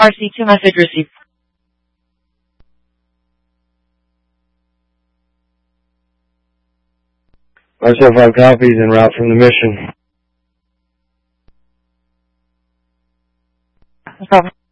RC2 message received. RC5 copies en route from the mission. No problem.